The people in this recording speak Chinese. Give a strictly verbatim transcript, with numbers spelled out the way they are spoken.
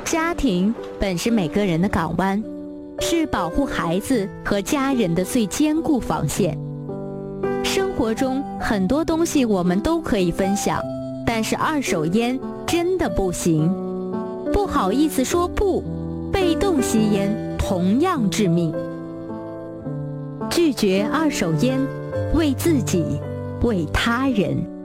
家庭本是每个人的港湾，是保护孩子和家人的最坚固防线。生活中很多东西我们都可以分享，但是二手烟真的不行。不好意思说不，被动吸烟同样致命。拒绝二手烟，为自己，为他人。